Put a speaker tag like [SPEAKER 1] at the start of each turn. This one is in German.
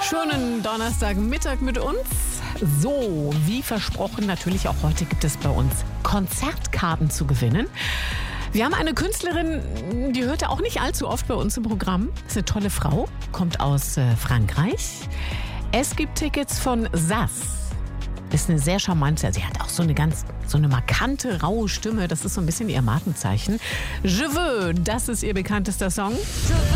[SPEAKER 1] Schönen Donnerstagmittag mit uns. So, wie versprochen, natürlich auch heute gibt es bei uns Konzertkarten zu gewinnen. Wir haben eine Künstlerin, die hört auch nicht allzu oft bei uns im Programm. Ist eine tolle Frau, kommt aus Frankreich. Es gibt Tickets von Sass. Ist eine sehr charmante, sie hat auch so eine markante, raue Stimme. Das ist so ein bisschen ihr Markenzeichen. Je veux, das ist ihr bekanntester Song. Je veux.